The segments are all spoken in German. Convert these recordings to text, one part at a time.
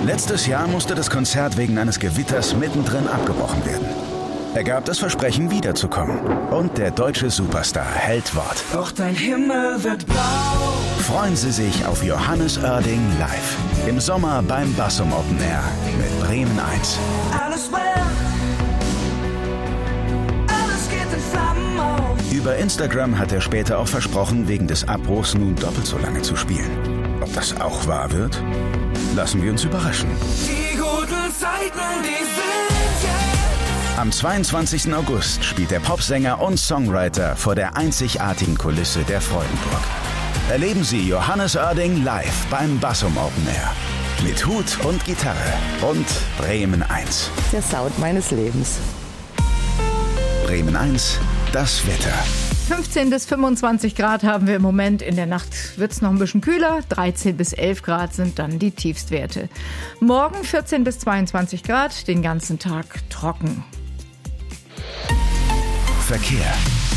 Letztes Jahr musste das Konzert wegen eines Gewitters mittendrin abgebrochen werden. Er gab das Versprechen, wiederzukommen. Und der deutsche Superstar hält Wort. Doch dein Himmel wird blau. Freuen Sie sich auf Johannes Oerding live. Im Sommer beim Bassum Open Air mit Bremen 1. Alles geht in Flammen auf. Über Instagram hat er später auch versprochen, wegen des Abbruchs nun doppelt so lange zu spielen. Ob das auch wahr wird? Lassen wir uns überraschen. Die guten Zeiten, die sind jetzt. Am 22. August spielt der Popsänger und Songwriter vor der einzigartigen Kulisse der Freudenburg. Erleben Sie Johannes Oerding live beim Bassum Open Air. Mit Hut und Gitarre und Bremen 1. Der Sound meines Lebens. Bremen 1, das Wetter. 15 bis 25 Grad haben wir im Moment. In der Nacht wird es noch ein bisschen kühler. 13 bis 11 Grad sind dann die Tiefstwerte. Morgen 14 bis 22 Grad, den ganzen Tag trocken. Verkehr.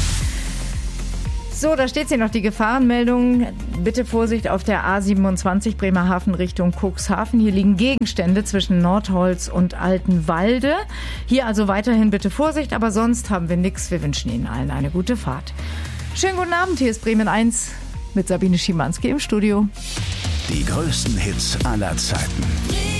So, da steht hier noch die Gefahrenmeldung. Bitte Vorsicht auf der A27 Bremerhaven Richtung Cuxhaven. Hier liegen Gegenstände zwischen Nordholz und Altenwalde. Hier also weiterhin bitte Vorsicht, aber sonst haben wir nichts. Wir wünschen Ihnen allen eine gute Fahrt. Schönen guten Abend, hier ist Bremen 1 mit Sabine Schimanski im Studio. Die größten Hits aller Zeiten.